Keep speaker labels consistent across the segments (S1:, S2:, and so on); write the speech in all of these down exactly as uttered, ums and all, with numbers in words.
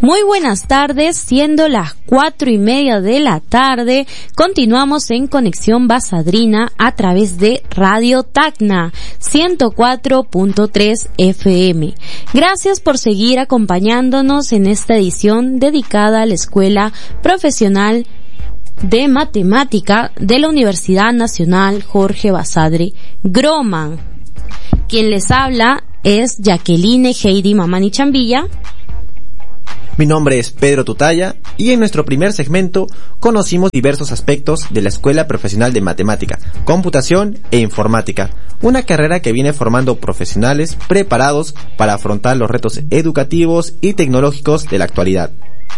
S1: Muy buenas tardes, siendo las cuatro y media de la tarde, continuamos en Conexión Basadrina a través de Radio Tacna ciento cuatro punto tres F M. Gracias por seguir acompañándonos en esta edición dedicada a la Escuela Profesional de Matemática de la Universidad Nacional Jorge Basadre Groman. Quien les habla es Jacqueline Heidi Mamani Chambilla.
S2: Mi nombre es Pedro Tutaya y en nuestro primer segmento conocimos diversos aspectos de la Escuela Profesional de Matemática, Computación e Informática, una carrera que viene formando profesionales preparados para afrontar los retos educativos y tecnológicos de la actualidad.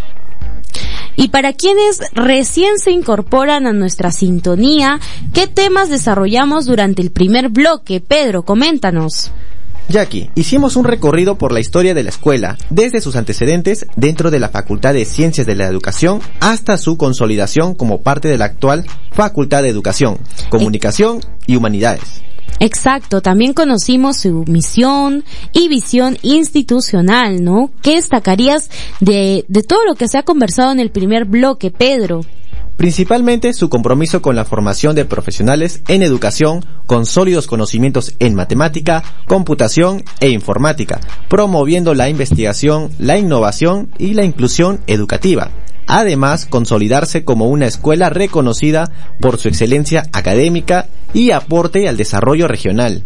S1: Y para quienes recién se incorporan a nuestra sintonía, ¿qué temas desarrollamos durante el primer bloque? Pedro, coméntanos.
S2: Jackie, hicimos un recorrido por la historia de la escuela, desde sus antecedentes dentro de la Facultad de Ciencias de la Educación hasta su consolidación como parte de la actual Facultad de Educación, Comunicación y Humanidades.
S1: Exacto, también conocimos su misión y visión institucional, ¿no? ¿Qué destacarías de, de todo lo que se ha conversado en el primer bloque, Pedro?
S2: Principalmente su compromiso con la formación de profesionales en educación con sólidos conocimientos en matemática, computación e informática, promoviendo la investigación, la innovación y la inclusión educativa. Además, consolidarse como una escuela reconocida por su excelencia académica y aporte al desarrollo regional.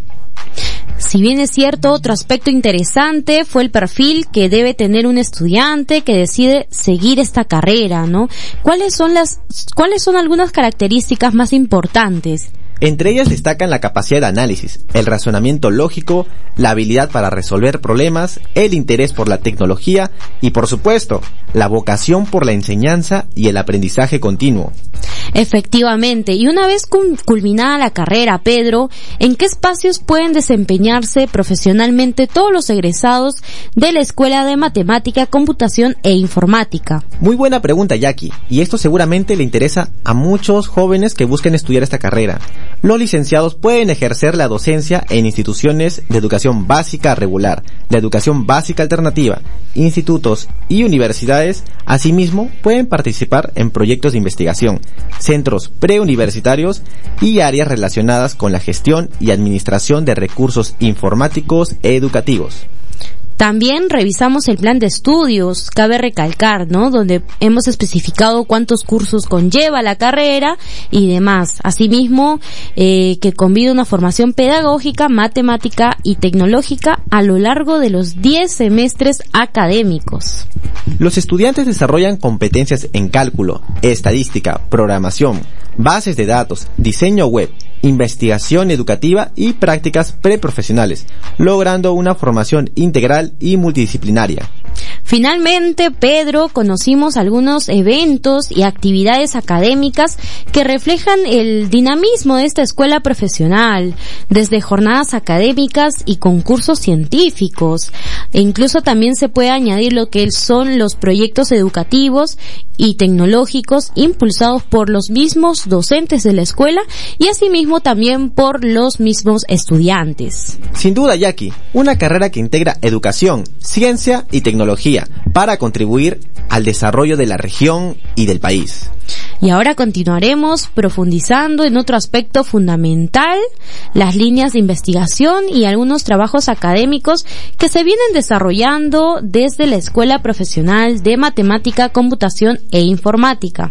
S1: Si bien es cierto, otro aspecto interesante fue el perfil que debe tener un estudiante que decide seguir esta carrera, ¿no? ¿Cuáles son las, cuáles son algunas características más importantes?
S2: Entre ellas destacan la capacidad de análisis, el razonamiento lógico, la habilidad para resolver problemas, el interés por la tecnología y, por supuesto, la vocación por la enseñanza y el aprendizaje continuo.
S1: Efectivamente, y una vez culminada la carrera, Pedro, ¿en qué espacios pueden desempeñarse profesionalmente todos los egresados de la Escuela de Matemática, Computación e Informática?
S2: Muy buena pregunta, Jackie, y esto seguramente le interesa a muchos jóvenes que busquen estudiar esta carrera. Los licenciados pueden ejercer la docencia en instituciones de educación básica regular, de educación básica alternativa, institutos y universidades. Asimismo, pueden participar en proyectos de investigación, centros preuniversitarios y áreas relacionadas con la gestión y administración de recursos informáticos educativos.
S1: También revisamos el plan de estudios, cabe recalcar, ¿no? Donde hemos especificado cuántos cursos conlleva la carrera y demás. Asimismo, eh, que combina una formación pedagógica, matemática y tecnológica a lo largo de los diez semestres académicos.
S2: Los estudiantes desarrollan competencias en cálculo, estadística, programación, bases de datos, diseño web, investigación educativa y prácticas preprofesionales, logrando una formación integral y multidisciplinaria.
S1: Finalmente, Pedro, conocimos algunos eventos y actividades académicas que reflejan el dinamismo de esta escuela profesional, desde jornadas académicas y concursos científicos. E incluso también se puede añadir lo que son los proyectos educativos y tecnológicos impulsados por los mismos docentes de la escuela y asimismo también por los mismos estudiantes.
S2: Sin duda, Jackie, una carrera que integra educación, ciencia y tecnología para contribuir al desarrollo de la región y del país.
S1: Y ahora continuaremos profundizando en otro aspecto fundamental, las líneas de investigación y algunos trabajos académicos que se vienen desarrollando desde la Escuela Profesional de Matemática, Computación e Informática.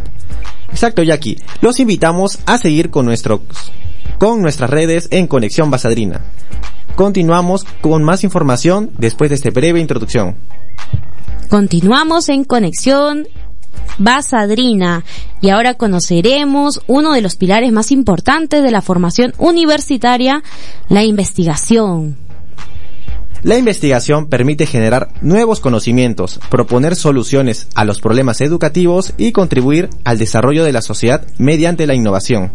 S2: Exacto, Jackie. Los invitamos a seguir con nuestros, con nuestras redes en Conexión Basadrina. Continuamos con más información después de esta breve introducción.
S1: Continuamos en Conexión Basadrina y ahora conoceremos uno de los pilares más importantes de la formación universitaria, la investigación.
S2: La investigación permite generar nuevos conocimientos, proponer soluciones a los problemas educativos y contribuir al desarrollo de la sociedad mediante la innovación.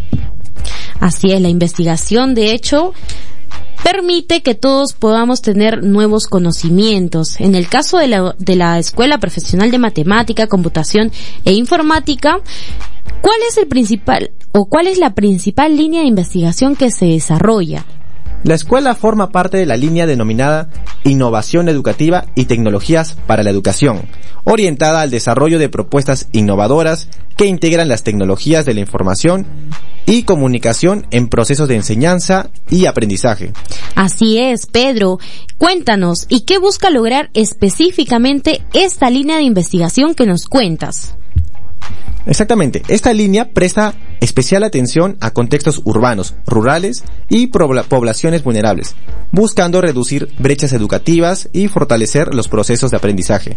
S1: Así es, la investigación, de hecho, permite que todos podamos tener nuevos conocimientos. En el caso de la, de la Escuela Profesional de Matemática, Computación e Informática, ¿cuál es el principal o cuál es la principal línea de investigación que se desarrolla?
S2: La escuela forma parte de la línea denominada Innovación Educativa y Tecnologías para la Educación, orientada al desarrollo de propuestas innovadoras que integran las tecnologías de la información y comunicación en procesos de enseñanza y aprendizaje.
S1: Así es, Pedro. Cuéntanos, ¿y qué busca lograr específicamente esta línea de investigación que nos cuentas?
S2: Exactamente, esta línea presta especial atención a contextos urbanos, rurales y poblaciones vulnerables, buscando reducir brechas educativas y fortalecer los procesos de aprendizaje.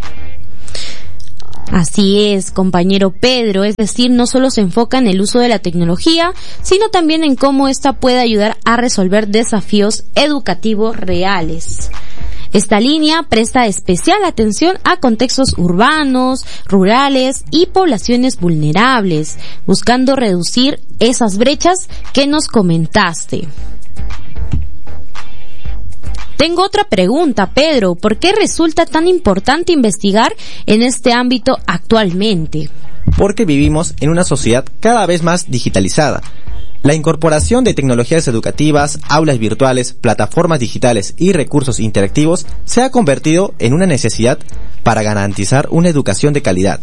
S1: Así es, compañero Pedro, es decir, no solo se enfoca en el uso de la tecnología, sino también en cómo ésta puede ayudar a resolver desafíos educativos reales. Esta línea presta especial atención a contextos urbanos, rurales y poblaciones vulnerables, buscando reducir esas brechas que nos comentaste. Tengo otra pregunta, Pedro. ¿Por qué resulta tan importante investigar en este ámbito actualmente?
S2: Porque vivimos en una sociedad cada vez más digitalizada. La incorporación de tecnologías educativas, aulas virtuales, plataformas digitales y recursos interactivos se ha convertido en una necesidad para garantizar una educación de calidad.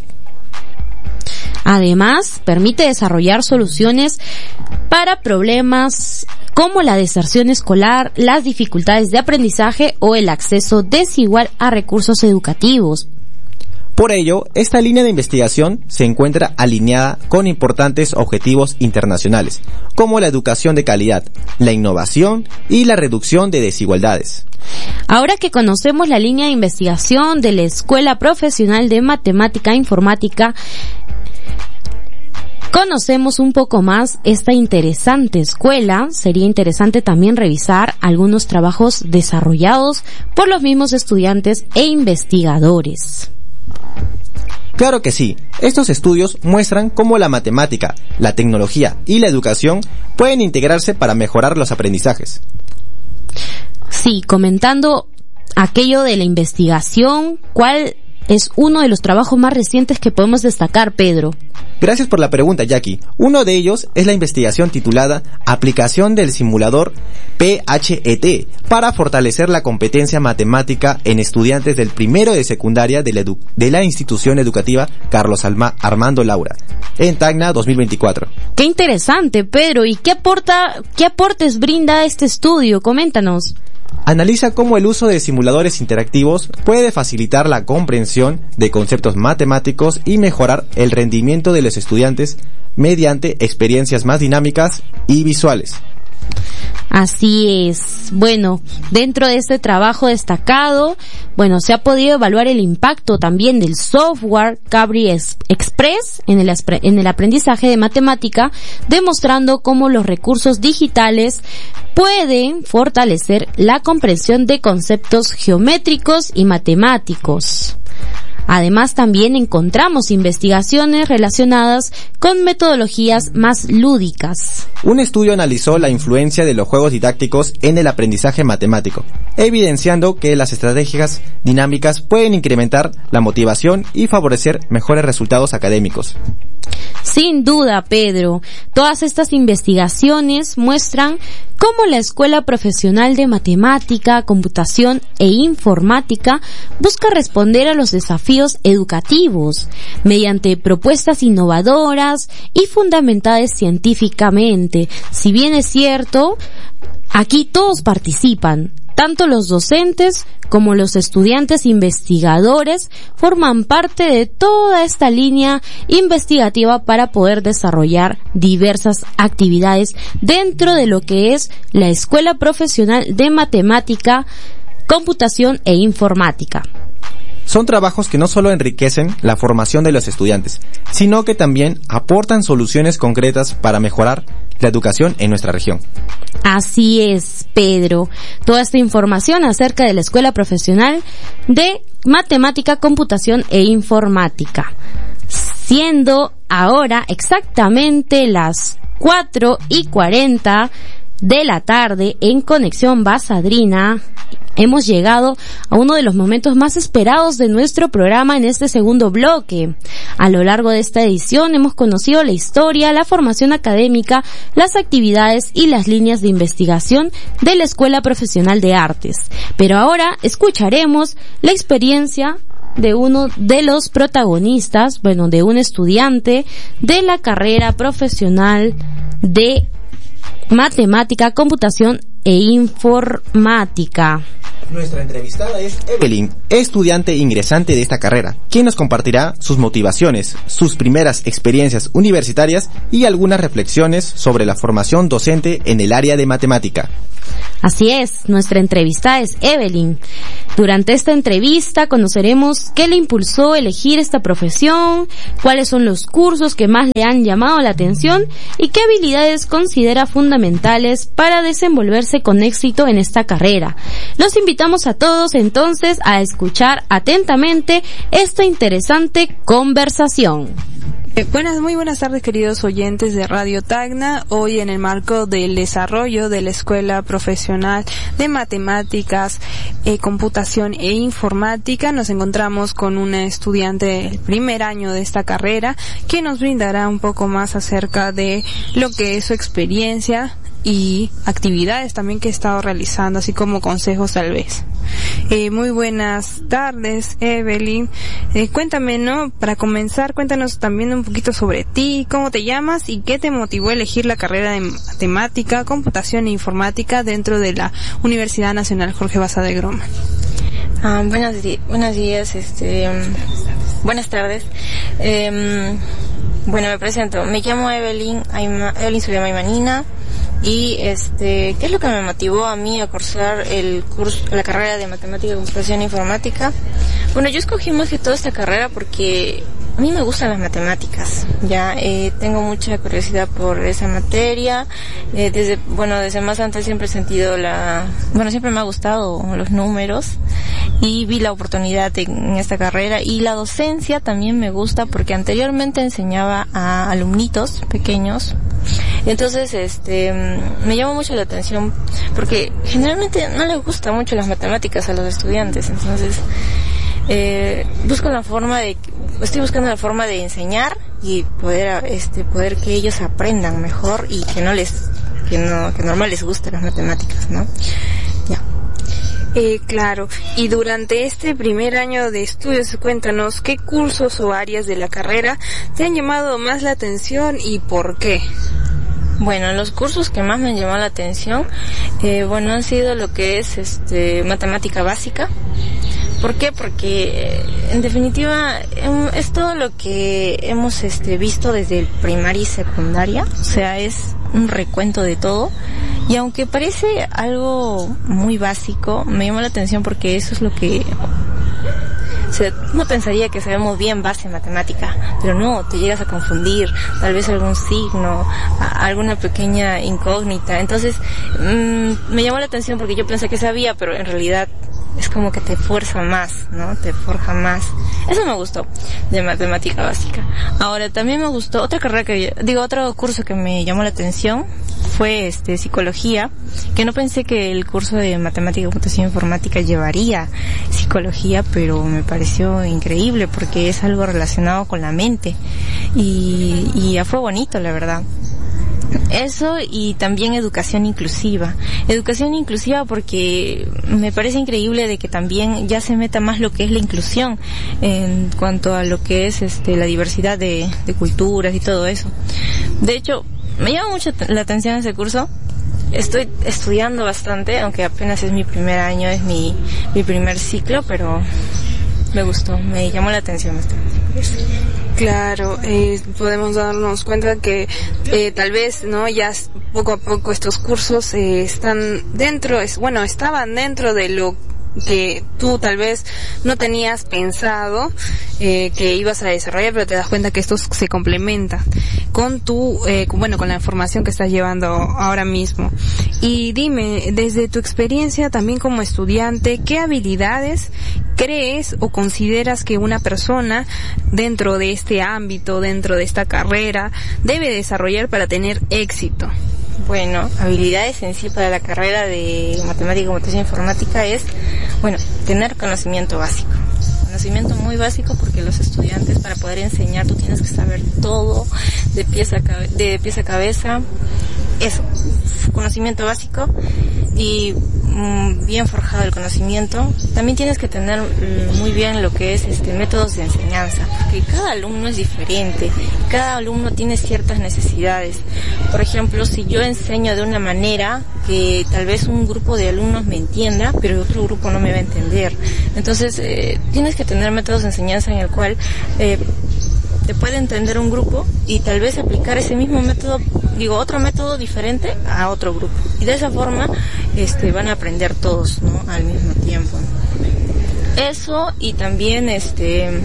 S1: Además, permite desarrollar soluciones para problemas como la deserción escolar, las dificultades de aprendizaje o el acceso desigual a recursos educativos.
S2: Por ello, esta línea de investigación se encuentra alineada con importantes objetivos internacionales, como la educación de calidad, la innovación y la reducción de desigualdades.
S1: Ahora que conocemos la línea de investigación de la Escuela Profesional de Matemática e Informática, conocemos un poco más esta interesante escuela. Sería interesante también revisar algunos trabajos desarrollados por los mismos estudiantes e investigadores.
S2: Claro que sí, estos estudios muestran cómo la matemática, la tecnología y la educación pueden integrarse para mejorar los aprendizajes.
S1: Sí, comentando aquello de la investigación, ¿cuál es uno de los trabajos más recientes que podemos destacar, Pedro?
S2: Gracias por la pregunta, Jackie. Uno de ellos es la investigación titulada Aplicación del simulador P H E T para fortalecer la competencia matemática en estudiantes del primero de secundaria de la, edu- de la institución educativa Carlos Alma- Armando Laura, en Tacna dos mil veinticuatro.
S1: Qué interesante, Pedro. ¿Y qué aporta, qué aportes brinda este estudio? Coméntanos.
S2: Analiza cómo el uso de simuladores interactivos puede facilitar la comprensión de conceptos matemáticos y mejorar el rendimiento de los estudiantes mediante experiencias más dinámicas y visuales.
S1: Así es. Bueno, dentro de este trabajo destacado, bueno, se ha podido evaluar el impacto también del software Cabri Express en el, en el aprendizaje de matemática, demostrando cómo los recursos digitales pueden fortalecer la comprensión de conceptos geométricos y matemáticos. Además, también encontramos investigaciones relacionadas con metodologías más lúdicas.
S2: Un estudio analizó la influencia de los juegos didácticos en el aprendizaje matemático, evidenciando que las estrategias dinámicas pueden incrementar la motivación y favorecer mejores resultados académicos.
S1: Sin duda, Pedro, todas estas investigaciones muestran cómo la Escuela Profesional de Matemática, Computación e Informática busca responder a los desafíos educativos mediante propuestas innovadoras y fundamentadas científicamente. Si bien es cierto, aquí todos participan. Tanto los docentes como los estudiantes investigadores forman parte de toda esta línea investigativa para poder desarrollar diversas actividades dentro de lo que es la Escuela Profesional de Matemática, Computación e Informática.
S2: Son trabajos que no solo enriquecen la formación de los estudiantes, sino que también aportan soluciones concretas para mejorar la educación en nuestra región.
S1: Así es, Pedro. Toda esta información acerca de la Escuela Profesional de Matemática, Computación e Informática. Siendo ahora exactamente las cuatro y cuarenta de la tarde en Conexión Basadrina, Hemos llegado a uno de los momentos más esperados de nuestro programa en este segundo bloque. A lo largo de esta edición hemos conocido la historia, la formación académica, las actividades y las líneas de investigación de la Escuela Profesional de Artes. Pero ahora escucharemos la experiencia de uno de los protagonistas, bueno, de un estudiante de la carrera profesional de Matemática, Computación e Informática.
S2: Nuestra entrevistada es Evelyn, estudiante ingresante de esta carrera, quien nos compartirá sus motivaciones, sus primeras experiencias universitarias y algunas reflexiones sobre la formación docente en el área de matemática.
S1: Así es, nuestra entrevistada es Evelyn. Durante esta entrevista conoceremos qué le impulsó a elegir esta profesión, cuáles son los cursos que más le han llamado la atención y qué habilidades considera fundamentales para desenvolverse con éxito en esta carrera. Los invitamos a todos entonces a escuchar atentamente esta interesante conversación.
S3: Eh, buenas, muy buenas tardes, queridos oyentes de Radio Tacna. Hoy, en el marco del desarrollo de la Escuela Profesional de Matemáticas, eh, Computación e Informática, nos encontramos con una estudiante del primer año de esta carrera que nos brindará un poco más acerca de lo que es su experiencia y actividades también que he estado realizando, así como consejos tal vez. Eh, muy buenas tardes, Evelyn. Eh, cuéntame, ¿no? Para comenzar, cuéntanos también un poquito sobre ti, cómo te llamas y qué te motivó a elegir la carrera de Matemática, Computación e Informática dentro de la Universidad Nacional Jorge Basadre de Groma.
S4: Ah, buenos, di- buenos días, este, um, buenas tardes. Eh, bueno, me presento. Me llamo Evelyn, Ayma, Evelyn Zulema Aymanina. Y este, ¿qué es lo que me motivó a mí a cursar el curso, la carrera de Matemática, Computación e Informática? Bueno, yo escogí más que todo esta carrera porque a mí me gustan las matemáticas. Ya eh, tengo mucha curiosidad por esa materia. Eh, desde, bueno, desde más antes siempre he sentido la, bueno, siempre me ha gustado los números y vi la oportunidad en, en esta carrera. Y la docencia también me gusta porque anteriormente enseñaba a alumnitos pequeños. Entonces, este, me llamó mucho la atención porque generalmente no les gusta mucho las matemáticas a los estudiantes. Entonces, eh, busco la forma de, estoy buscando la forma de enseñar y poder, este, poder que ellos aprendan mejor y que no les, que no, que normal les gusten las matemáticas, ¿no? Ya.
S3: Eh, claro. Y durante este primer año de estudios, cuéntanos qué cursos o áreas de la carrera te han llamado más la atención y por qué.
S4: Bueno, los cursos que más me han llamado la atención, eh, bueno, han sido lo que es, este, matemática básica. ¿Por qué? Porque, eh, en definitiva, em, es todo lo que hemos, este, visto desde primaria y secundaria. O sea, es un recuento de todo. Y aunque parece algo muy básico, me llamó la atención porque eso es lo que, o sea, uno pensaría que sabemos bien base en matemática, pero no, te llegas a confundir, tal vez algún signo, a, alguna pequeña incógnita. Entonces, mmm, me llamó la atención porque yo pensé que sabía, pero en realidad es como que te fuerza más, ¿no? Te forja más. Eso me gustó de matemática básica. Ahora, también me gustó otra carrera que, digo, otro curso que me llamó la atención fue este psicología, que no pensé que el curso de matemática, computación e informática llevaría psicología, pero me pareció increíble porque es algo relacionado con la mente y, y fue bonito, la verdad. Eso, y también educación inclusiva. Educación inclusiva porque me parece increíble de que también ya se meta más lo que es la inclusión en cuanto a lo que es este la diversidad de, de culturas y todo eso. De hecho, me llama mucho la atención ese curso. Estoy estudiando bastante, aunque apenas es mi primer año, es mi, mi primer ciclo, pero me gustó, me llamó la atención este.
S3: Claro, eh, podemos darnos cuenta que eh, tal vez, ¿no? Ya poco a poco estos cursos eh, están dentro, es bueno, estaban dentro de lo que tú tal vez no tenías pensado eh, que ibas a desarrollar, pero te das cuenta que esto se complementa con tu, eh, bueno, con la información que estás llevando ahora mismo. Y dime, desde tu experiencia también como estudiante, ¿qué habilidades crees o consideras que una persona dentro de este ámbito, dentro de esta carrera, debe desarrollar para tener éxito?
S4: Bueno, habilidades en sí para la carrera de matemática, computación e informática es Bueno, tener conocimiento básico. Conocimiento muy básico, porque los estudiantes, para poder enseñar, tú tienes que saber todo de pies a, cabe- de pies a cabeza. Eso, conocimiento básico y mmm, bien forjado el conocimiento. También tienes que tener mmm, muy bien lo que es este métodos de enseñanza, porque cada alumno es diferente, cada alumno tiene ciertas necesidades. Por ejemplo, si yo enseño de una manera que tal vez un grupo de alumnos me entienda, pero otro grupo no me va a entender. Entonces, eh, tienes que tener métodos de enseñanza en el cual eh, te puede entender un grupo y tal vez aplicar ese mismo método, digo, otro método diferente a otro grupo. Y de esa forma, este, van a aprender todos, ¿no? Al mismo tiempo. Eso, y también, este...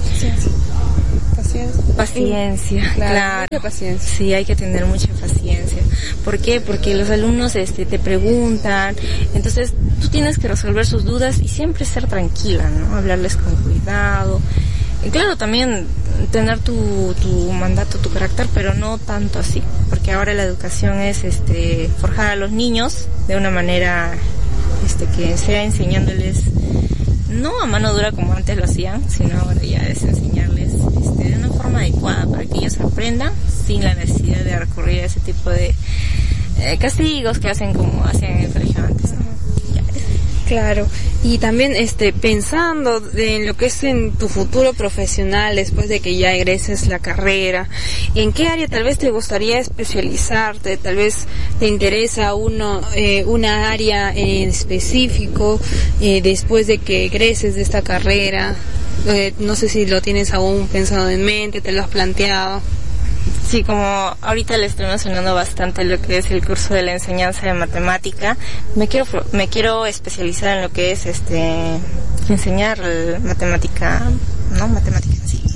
S3: Paciencia.
S4: Paciencia,
S3: Claro,
S4: claro.
S3: mucha paciencia.
S4: Sí, hay que tener mucha paciencia. ¿Por qué? Porque los alumnos, este, te preguntan, entonces tú tienes que resolver sus dudas y siempre ser tranquila, ¿no? Hablarles con cuidado. Y claro, también tener tu, tu mandato, tu carácter, pero no tanto así, porque ahora la educación es este forjar a los niños de una manera este que sea enseñándoles no a mano dura como antes lo hacían, sino ahora ya es enseñarles este, de una forma adecuada para que ellos aprendan sin la necesidad de recurrir a ese tipo de eh, castigos que hacen como hacían en el colegio antes, ¿no?
S3: Claro, y también este pensando en lo que es en tu futuro profesional después de que ya egreses la carrera, ¿en qué área tal vez te gustaría especializarte? Tal vez te interesa uno eh, una área en específico eh, después de que egreses de esta carrera. Eh, no sé si lo tienes aún pensado en mente, te lo has planteado.
S4: Sí, como ahorita le estoy mencionando bastante lo que es el curso de la enseñanza de matemática, me quiero me quiero especializar en lo que es este enseñar matemática, no matemática en sí.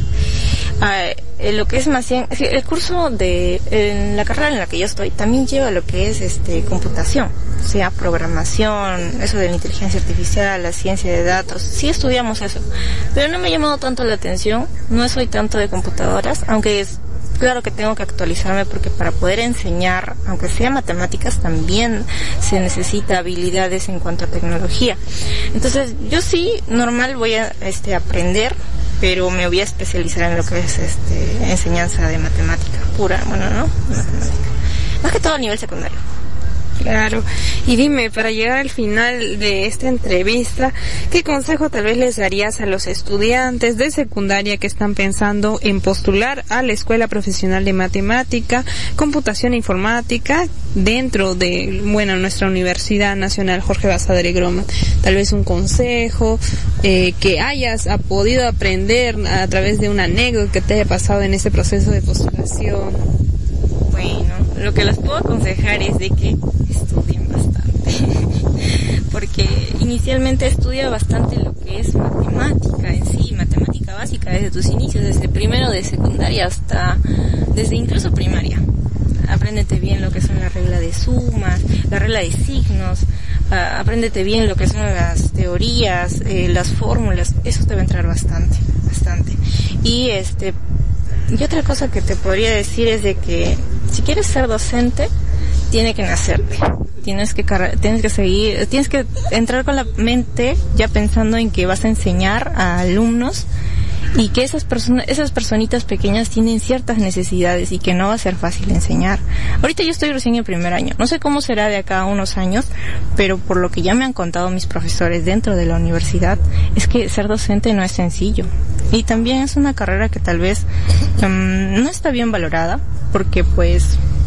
S4: Ah, en lo que es más bien, el curso de en la carrera en la que yo estoy también lleva lo que es este computación, o sea, programación, eso de la inteligencia artificial, la ciencia de datos. Sí estudiamos eso, pero no me ha llamado tanto la atención, no soy tanto de computadoras, aunque es claro que tengo que actualizarme, porque para poder enseñar, aunque sea matemáticas, también se necesita habilidades en cuanto a tecnología. Entonces, yo sí, normal voy a este aprender, pero me voy a especializar en lo que es este enseñanza de matemática pura, bueno, ¿no? Matemática. Más que todo a nivel secundario.
S3: Claro, y dime, para llegar al final de esta entrevista, ¿qué consejo tal vez les darías a los estudiantes de secundaria que están pensando en postular a la Escuela Profesional de Matemática, Computación e Informática dentro de, bueno, nuestra Universidad Nacional Jorge Basadre Groman? Tal vez un consejo eh, que hayas ha podido aprender a través de una anécdota que te haya pasado en ese proceso de postulación.
S4: Bueno, lo que les puedo aconsejar es de que estudien bastante, porque inicialmente estudia bastante lo que es matemática en sí, matemática básica desde tus inicios, desde primero de secundaria hasta, desde incluso primaria. Apréndete bien lo que son la regla de sumas, la regla de signos, uh, apréndete bien lo que son las teorías, eh, las fórmulas, eso te va a entrar bastante, bastante. Y este, y otra cosa que te podría decir es de que si quieres ser docente, tiene que nacerte. Tienes que tienes que seguir, tienes que entrar con la mente ya pensando en que vas a enseñar a alumnos y que esas personas, esas personitas pequeñas tienen ciertas necesidades y que no va a ser fácil enseñar. Ahorita yo estoy recién en primer año. No sé cómo será de acá a unos años, pero por lo que ya me han contado mis profesores dentro de la universidad, es que ser docente no es sencillo. Y también es una carrera que tal vez um, no está bien valorada, porque pues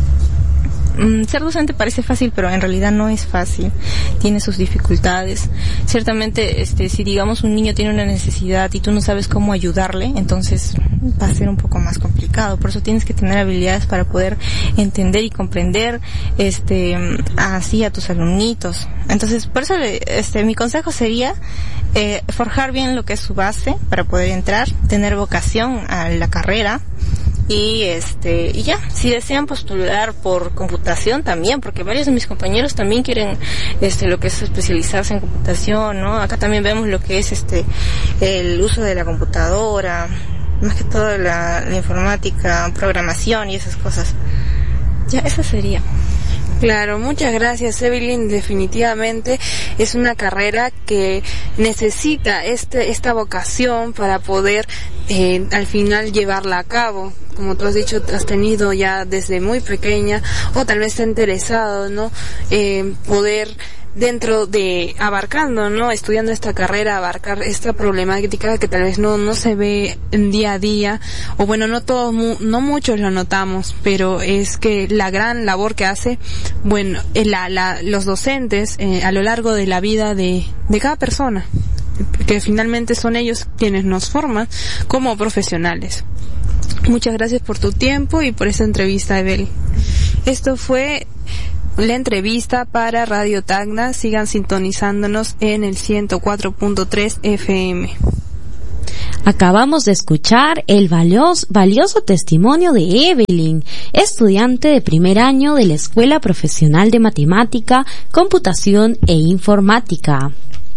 S4: um, ser docente parece fácil, pero en realidad no es fácil. Tiene sus dificultades. Ciertamente, este, si digamos un niño tiene una necesidad y tú no sabes cómo ayudarle, entonces va a ser un poco más complicado. Por eso tienes que tener habilidades para poder entender y comprender, este, así a tus alumnitos. Entonces, por eso, este, mi consejo sería eh, forjar bien lo que es su base para poder entrar, tener vocación a la carrera. Y este, y ya, si desean postular por computación también, porque varios de mis compañeros también quieren este lo que es especializarse en computación, ¿no? Acá también vemos lo que es este el uso de la computadora, más que todo la, la informática, programación y esas cosas. Ya, esa sería.
S3: Claro, muchas gracias, Evelyn. Definitivamente es una carrera que necesita este esta vocación para poder eh, al final llevarla a cabo. Como tú has dicho, has tenido ya desde muy pequeña, o tal vez te ha interesado, ¿no? Eh, poder dentro de abarcando, ¿no? Estudiando esta carrera, abarcar esta problemática que tal vez no no se ve en día a día, o bueno, no todos, no muchos lo notamos, pero es que la gran labor que hace, bueno, la, la, los docentes eh, a lo largo de la vida de, de cada persona, que finalmente son ellos quienes nos forman como profesionales. Muchas gracias por tu tiempo y por esta entrevista, Evelyn. Esto fue la entrevista para Radio Tacna. Sigan sintonizándonos en el ciento cuatro punto tres F M.
S1: Acabamos de escuchar el valioso, valioso testimonio de Evelyn, estudiante de primer año de la Escuela Profesional de Matemática, Computación e Informática.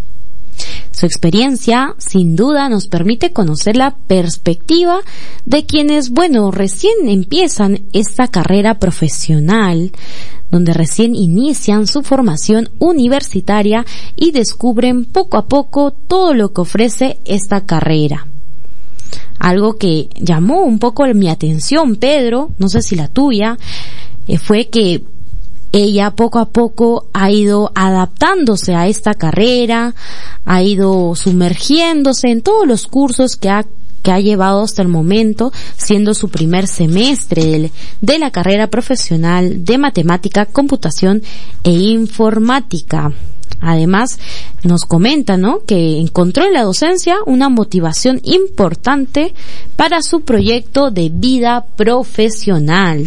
S1: Su experiencia, sin duda, nos permite conocer la perspectiva de quienes, bueno, recién empiezan esta carrera profesional, donde recién inician su formación universitaria y descubren poco a poco todo lo que ofrece esta carrera. Algo que llamó un poco mi atención, Pedro, no sé si la tuya, eh, fue que ella poco a poco ha ido adaptándose a esta carrera, ha ido sumergiéndose en todos los cursos que ha que ha llevado hasta el momento, siendo su primer semestre de, de la carrera profesional de Matemática, Computación e Informática. Además, nos comenta, ¿no?, que encontró en la docencia una motivación importante para su proyecto de vida profesional.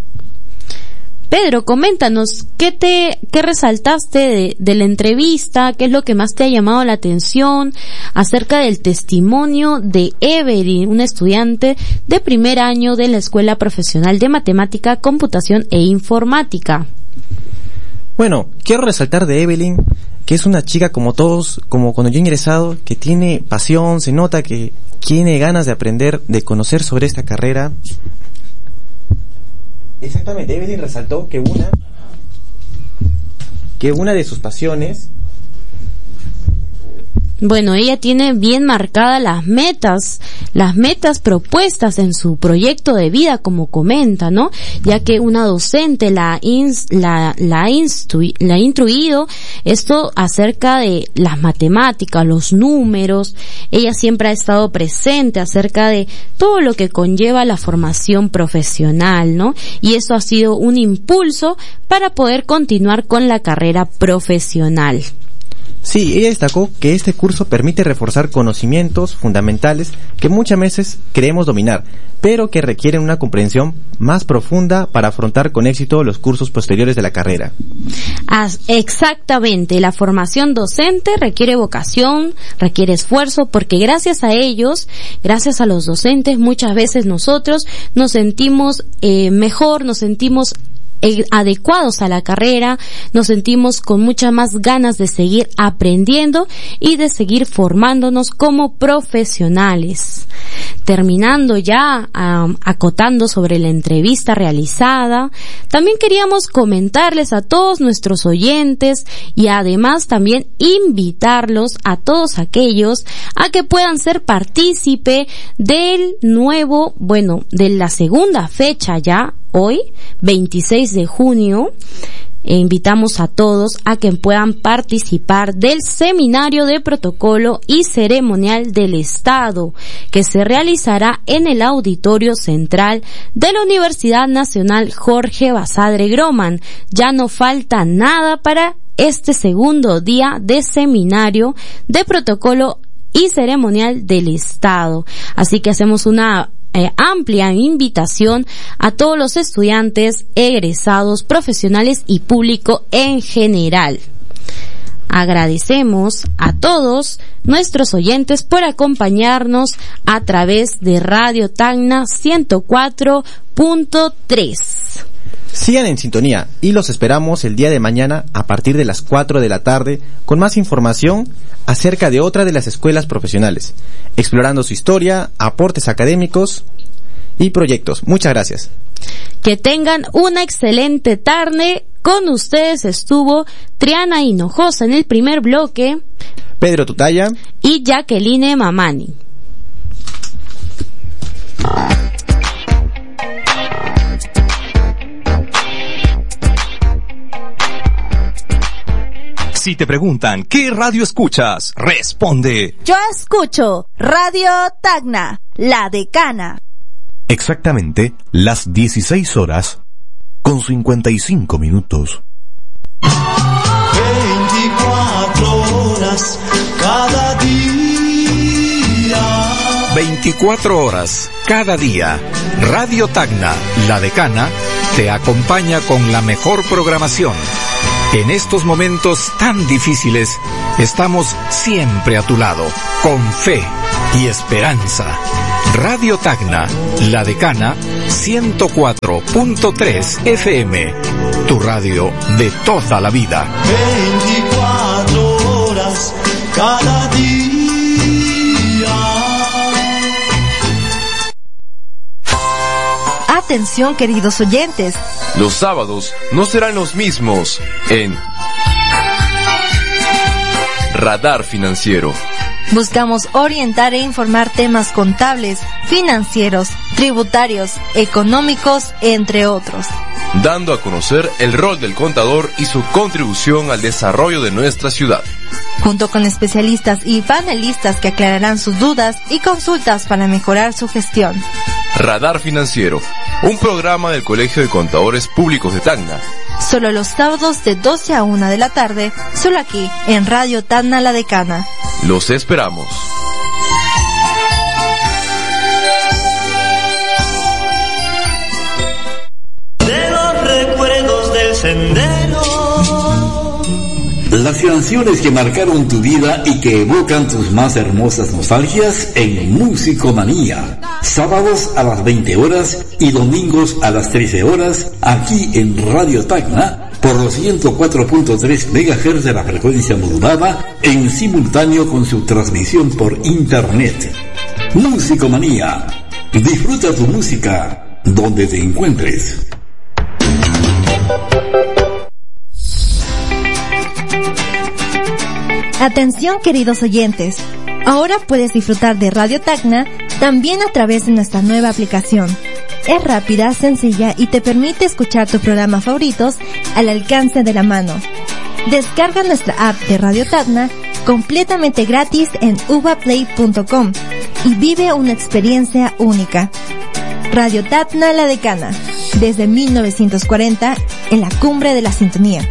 S1: Pedro, coméntanos, ¿qué te, qué resaltaste de, de la entrevista? ¿Qué es lo que más te ha llamado la atención acerca del testimonio de Evelyn, una estudiante de primer año de la Escuela Profesional de Matemática, Computación e Informática?
S2: Bueno, quiero resaltar de Evelyn que es una chica como todos, como cuando yo he ingresado, que tiene pasión, se nota que tiene ganas de aprender, de conocer sobre esta carrera. Exactamente, Evelyn resaltó que una que una de sus pasiones,
S1: bueno, ella tiene bien marcadas las metas, las metas propuestas en su proyecto de vida, como comenta, ¿no? Ya que una docente la ins, la la, instru, la ha instruido esto acerca de las matemáticas, los números. Ella siempre ha estado presente acerca de todo lo que conlleva la formación profesional, ¿no? Y eso ha sido un impulso para poder continuar con la carrera profesional.
S2: Sí, ella destacó que este curso permite reforzar conocimientos fundamentales que muchas veces creemos dominar, pero que requieren una comprensión más profunda para afrontar con éxito los cursos posteriores de la carrera.
S1: As, exactamente, la formación docente requiere vocación, requiere esfuerzo, porque gracias a ellos, gracias a los docentes, muchas veces nosotros nos sentimos eh, mejor, nos sentimos adecuados a la carrera, nos sentimos con muchas más ganas de seguir aprendiendo y de seguir formándonos como profesionales. Terminando ya, um, acotando sobre la entrevista realizada, también queríamos comentarles a todos nuestros oyentes y además también invitarlos a todos aquellos a que puedan ser partícipe del nuevo, bueno, de la segunda fecha ya, hoy, veintiséis de junio, e invitamos a todos a que puedan participar del seminario de protocolo y ceremonial del Estado, que se realizará en el Auditorio Central de la Universidad Nacional Jorge Basadre Groman. Ya no falta nada para este segundo día de seminario de protocolo y ceremonial del Estado. Así que hacemos una Eh, amplia invitación a todos los estudiantes, egresados, profesionales y público en general. Agradecemos a todos nuestros oyentes por acompañarnos a través de Radio Tacna ciento cuatro punto tres.
S2: Sigan en sintonía y los esperamos el día de mañana a partir de las cuatro de la tarde con más información acerca de otra de las escuelas profesionales, explorando su historia, aportes académicos y proyectos. Muchas gracias.
S1: Que tengan una excelente tarde, Con ustedes estuvo Triana Hinojosa en el primer bloque,
S2: Pedro Tutaya
S1: y Jacqueline Mamani.
S5: Si te preguntan ¿qué radio escuchas? Responde:
S6: yo escucho Radio Tacna, La Decana.
S7: Exactamente las dieciséis horas con cincuenta y cinco minutos.
S8: veinticuatro horas cada día.
S9: veinticuatro horas cada día. Radio Tacna, La Decana, te acompaña con la mejor programación. En estos momentos tan difíciles, estamos siempre a tu lado, con fe y esperanza. Radio Tacna, La Decana, ciento cuatro punto tres F M, tu radio de toda la vida.
S8: veinticuatro horas cada día.
S6: Atención, queridos oyentes.
S10: Los sábados no serán los mismos en Radar Financiero.
S6: Buscamos orientar e informar temas contables, financieros, tributarios, económicos, entre otros.
S10: Dando a conocer el rol del contador y su contribución al desarrollo de nuestra ciudad.
S6: Junto con especialistas y panelistas que aclararán sus dudas y consultas para mejorar su gestión.
S10: Radar Financiero, un programa del Colegio de Contadores Públicos de Tacna.
S6: Solo los sábados de doce a una de la tarde, solo aquí en Radio Tacna La Decana.
S10: Los esperamos.
S8: De los recuerdos del sendero.
S11: Las canciones que marcaron tu vida y que evocan tus más hermosas nostalgias en Musicomanía. Sábados a las veinte horas y domingos a las trece horas, aquí en Radio Tacna, por los ciento cuatro punto tres megahertz de la frecuencia modulada, en simultáneo con su transmisión por internet. Musicomanía. Disfruta tu música donde te encuentres.
S6: Atención, queridos oyentes. Ahora puedes disfrutar de Radio Tacna también a través de nuestra nueva aplicación. Es rápida, sencilla y te permite escuchar tus programas favoritos al alcance de la mano. Descarga nuestra app de Radio Tacna completamente gratis en uva play punto com y vive una experiencia única. Radio Tacna La Decana, desde mil novecientos cuarenta en la cumbre de la sintonía.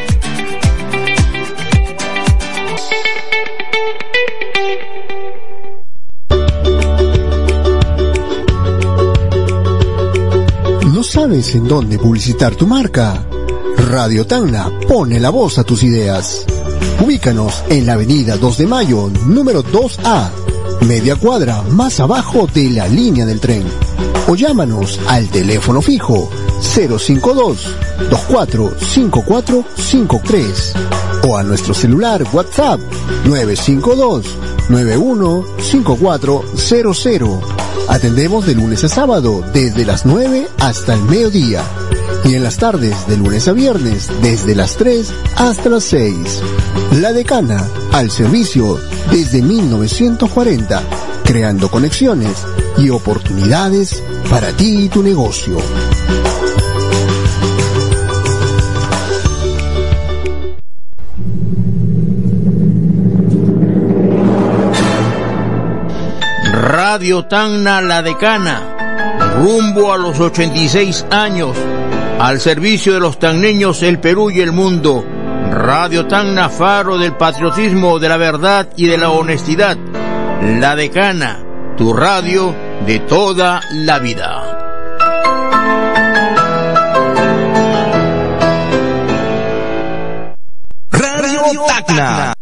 S12: ¿No sabes en dónde publicitar tu marca? Radio Tacna pone la voz a tus ideas. Ubícanos en la avenida dos de mayo, número dos A, media cuadra más abajo de la línea del tren. O llámanos al teléfono fijo cero cinco dos, dos cuatro cinco cuatro cinco tres o a nuestro celular WhatsApp nueve cinco dos, nueve uno cinco cuatro cero cero. Atendemos de lunes a sábado desde las nueve hasta el mediodía y en las tardes de lunes a viernes desde las tres hasta las seis. La Decana, al servicio desde mil novecientos cuarenta, creando conexiones y oportunidades para ti y tu negocio.
S13: Radio Tacna La Decana, rumbo a los ochenta y seis años, al servicio de los tacneños, el Perú y el mundo. Radio Tacna, faro del patriotismo, de la verdad y de la honestidad. La Decana, tu radio de toda la vida.
S5: Radio Tacna.